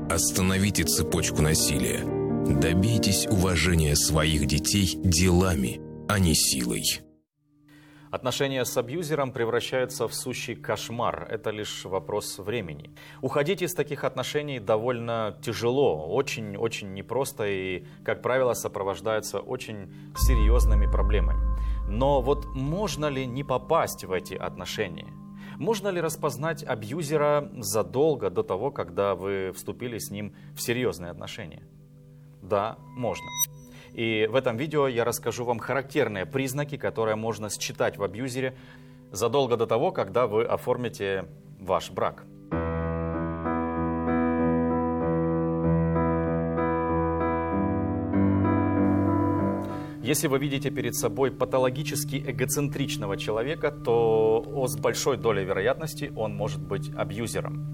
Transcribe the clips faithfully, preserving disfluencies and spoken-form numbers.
Остановите цепочку насилия. Добейтесь уважения своих детей делами, а не силой. Отношения с абьюзером превращаются в сущий кошмар. Это лишь вопрос времени. Уходить из таких отношений довольно тяжело, очень-очень непросто и, как правило, сопровождается очень серьезными проблемами. Но вот можно ли не попасть в эти отношения? Можно ли распознать абьюзера задолго до того, когда вы вступили с ним в серьезные отношения? Да, можно. И в этом видео я расскажу вам характерные признаки, которые можно считать в абьюзере задолго до того, когда вы оформите ваш брак. Если вы видите перед собой патологически эгоцентричного человека, то с большой долей вероятности он может быть абьюзером.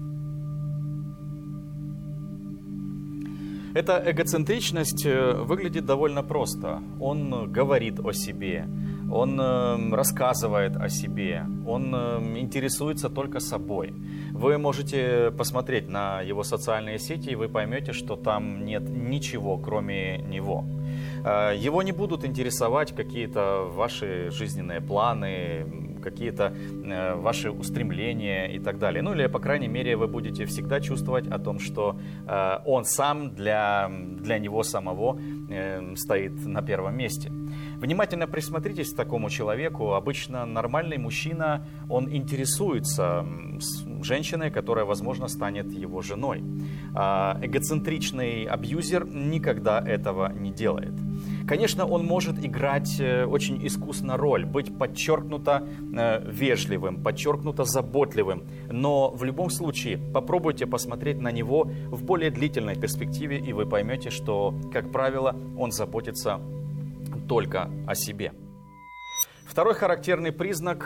Эта эгоцентричность выглядит довольно просто. Он говорит о себе, он рассказывает о себе, он интересуется только собой. Вы можете посмотреть на его социальные сети, и вы поймете, что там нет ничего, кроме него. Его не будут интересовать какие-то ваши жизненные планы, какие-то ваши устремления и так далее. Ну или, по крайней мере, вы будете всегда чувствовать о том, что он сам для, для него самого стоит на первом месте. Внимательно присмотритесь к такому человеку. Обычно нормальный мужчина, он интересуется женщиной, которая, возможно, станет его женой. А эгоцентричный абьюзер никогда этого не делает. Конечно, он может играть очень искусно роль, быть подчеркнуто вежливым, подчеркнуто заботливым, но в любом случае попробуйте посмотреть на него в более длительной перспективе, и вы поймете, что, как правило, он заботится только о себе. Второй характерный признак